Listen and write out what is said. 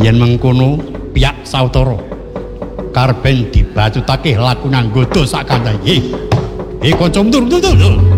yen mengkono pihak sautara karben dibacutake laku nanggoda sak kandahe kanca tur